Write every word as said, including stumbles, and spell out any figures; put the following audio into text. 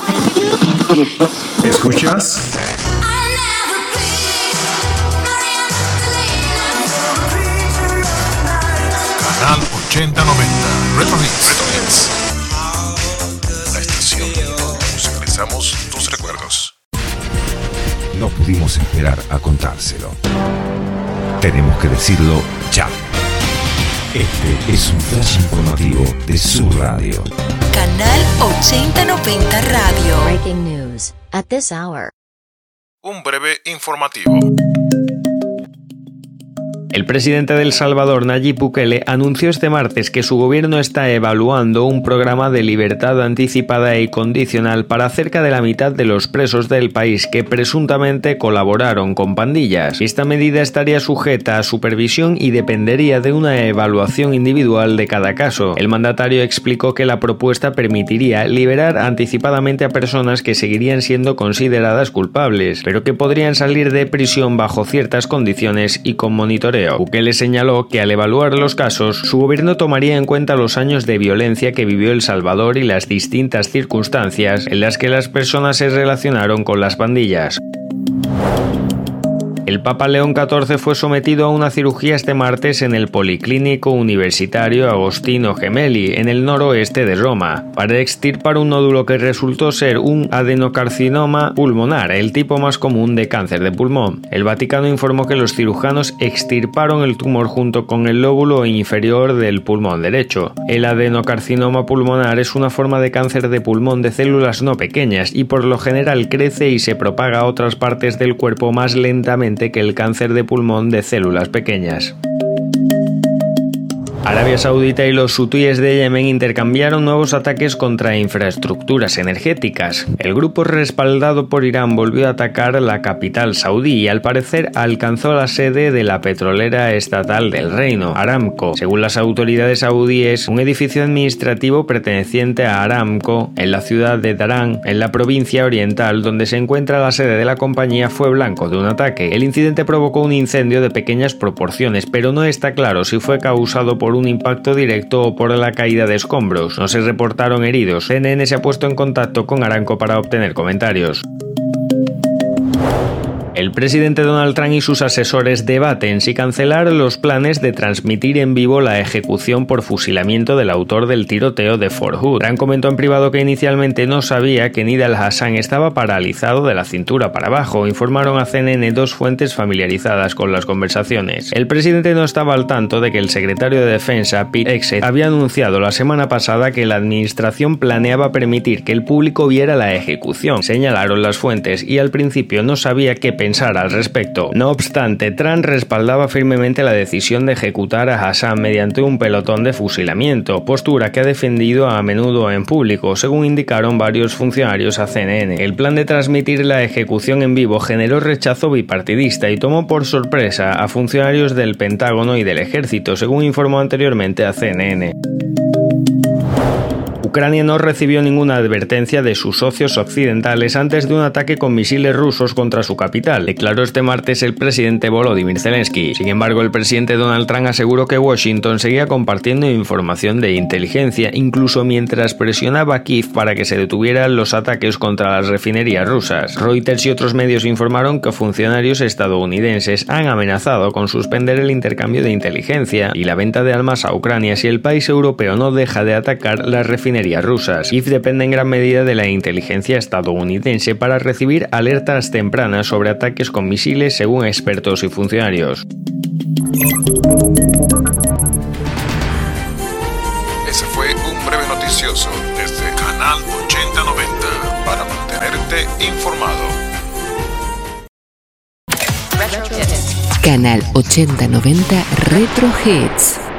¿Escuchas? Canal ochenta noventa Retro Hits. Retro Hits. La estación donde musicalizamos tus recuerdos. No pudimos esperar a contárselo. Tenemos que decirlo ya. Este es un flash informativo de su radio. Canal ochenta noventa Radio. Breaking news at this hour. Un breve informativo. El presidente de El Salvador, Nayib Bukele, anunció este martes que su gobierno está evaluando un programa de libertad anticipada y condicional para cerca de la mitad de los presos del país que presuntamente colaboraron con pandillas. Esta medida estaría sujeta a supervisión y dependería de una evaluación individual de cada caso. El mandatario explicó que la propuesta permitiría liberar anticipadamente a personas que seguirían siendo consideradas culpables, pero que podrían salir de prisión bajo ciertas condiciones y con monitoreo. Bukele señaló que al evaluar los casos, su gobierno tomaría en cuenta los años de violencia que vivió El Salvador y las distintas circunstancias en las que las personas se relacionaron con las pandillas. El Papa León catorce fue sometido a una cirugía este martes en el Policlínico Universitario Agostino Gemelli, en el noroeste de Roma, para extirpar un nódulo que resultó ser un adenocarcinoma pulmonar, el tipo más común de cáncer de pulmón. El Vaticano informó que los cirujanos extirparon el tumor junto con el lóbulo inferior del pulmón derecho. El adenocarcinoma pulmonar es una forma de cáncer de pulmón de células no pequeñas y por lo general crece y se propaga a otras partes del cuerpo más lentamente que el cáncer de pulmón de células pequeñas. Arabia Saudita y los hutíes de Yemen intercambiaron nuevos ataques contra infraestructuras energéticas. El grupo respaldado por Irán volvió a atacar la capital saudí y al parecer alcanzó la sede de la petrolera estatal del reino, Aramco. Según las autoridades saudíes, un edificio administrativo perteneciente a Aramco en la ciudad de Darán, en la provincia oriental donde se encuentra la sede de la compañía, fue blanco de un ataque. El incidente provocó un incendio de pequeñas proporciones, pero no está claro si fue causado por un impacto directo o por la caída de escombros. No se reportaron heridos. C N N se ha puesto en contacto con Aramco para obtener comentarios. El presidente Donald Trump y sus asesores debaten si cancelar los planes de transmitir en vivo la ejecución por fusilamiento del autor del tiroteo de Fort Hood. Trump comentó en privado que inicialmente no sabía que Nidal Hassan estaba paralizado de la cintura para abajo, informaron a C N N dos fuentes familiarizadas con las conversaciones. El presidente no estaba al tanto de que el secretario de Defensa, Pete Hegseth, había anunciado la semana pasada que la administración planeaba permitir que el público viera la ejecución, señalaron las fuentes, y al principio no sabía qué pensar pensar al respecto. No obstante, Trump respaldaba firmemente la decisión de ejecutar a Hassan mediante un pelotón de fusilamiento, postura que ha defendido a menudo en público, según indicaron varios funcionarios a C N N. El plan de transmitir la ejecución en vivo generó rechazo bipartidista y tomó por sorpresa a funcionarios del Pentágono y del Ejército, según informó anteriormente a C N N. Ucrania no recibió ninguna advertencia de sus socios occidentales antes de un ataque con misiles rusos contra su capital, declaró este martes el presidente Volodymyr Zelensky. Sin embargo, el presidente Donald Trump aseguró que Washington seguía compartiendo información de inteligencia, incluso mientras presionaba a Kiev para que se detuvieran los ataques contra las refinerías rusas. Reuters y otros medios informaron que funcionarios estadounidenses han amenazado con suspender el intercambio de inteligencia y la venta de armas a Ucrania si el país europeo no deja de atacar las refinerías rusas. Kiev depende en gran medida de la inteligencia estadounidense para recibir alertas tempranas sobre ataques con misiles, según expertos y funcionarios. Ese fue un breve noticioso desde Canal ochenta noventa para mantenerte informado. Canal ochenta noventa Retro Hits.